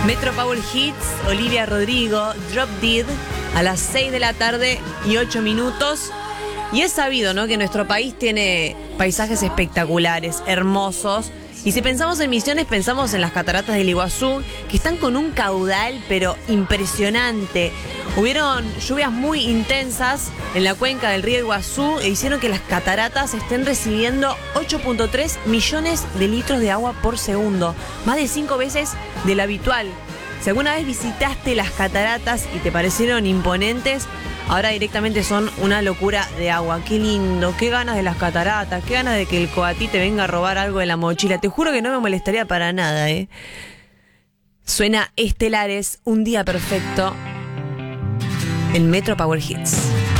Metro Power Hits, Olivia Rodrigo, Drop Dead, a las 6 de la tarde y 8 minutos. Y es sabido, ¿no?, que nuestro país tiene paisajes espectaculares, hermosos. Y si pensamos en Misiones, pensamos en las cataratas del Iguazú, que están con un caudal, pero impresionante. Hubieron lluvias muy intensas en la cuenca del río Iguazú e hicieron que las cataratas estén recibiendo 8.3 millones de litros de agua por segundo, más de 5 veces de lo habitual. Si alguna vez visitaste las cataratas y te parecieron imponentes, ahora directamente son una locura de agua. Qué lindo, qué ganas de las cataratas, qué ganas de que el coatí te venga a robar algo de la mochila. Te juro que no me molestaría para nada, ¿eh? Suena Estelares, Un Día Perfecto, en Metro Power Hits.